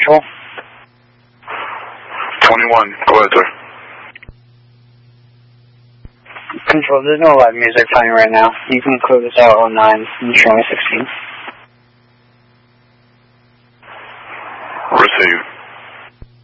Control. 21, go ahead, sir. Control, there's no live music playing right now. You can clear this out 09, and show me 16.